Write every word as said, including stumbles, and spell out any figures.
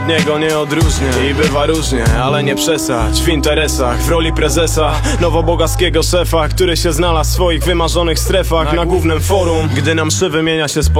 niego nie odróżnię. I bywa różnie, ale nie przesadź w interesach. W roli prezesa nowobogaskiego szefa, który się znalazł w swoich wymarzonych strefach na głównym forum. Gdy na mszy wymienia się z